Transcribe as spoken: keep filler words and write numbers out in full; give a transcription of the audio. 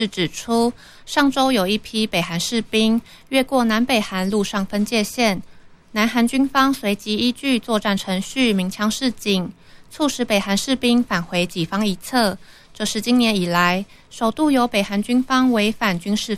指出，上周有一批北韩士兵越过南北韩陆上分界线，南韩军方随即依据作战程序鸣枪示警，促使北韩士兵返回己方一侧。这是今年以来首度有北韩军方违反军事